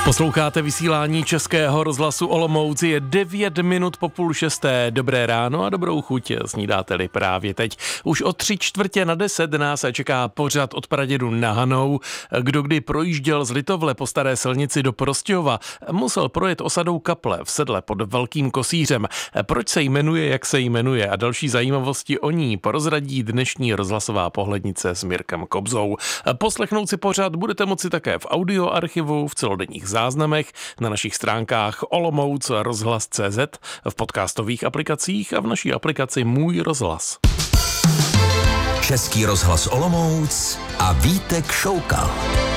Posloucháte vysílání Českého rozhlasu Olomouc, je 9 minut po 5:30. Dobré ráno a dobrou chuť, snídáte-li právě teď. Už o 9:45 nás čeká pořad od pradědu na Hanou. Kdo kdy projížděl z Litovle po staré silnici do Prostějova, musel projet osadou Kaple v Sedle pod Velkým Kosířem. Proč se jmenuje, jak se jmenuje a další zajímavosti o ní prozradí dnešní rozhlasová pohlednice s Mirkem Kobzou. Poslechnout si pořad budete moci také v audioarchivu, v celodenních záznamech, na našich stránkách Olomouc rozhlas.cz, v podcastových aplikacích a v naší aplikaci Můj rozhlas. Český rozhlas Olomouc a Vítek Šoukal.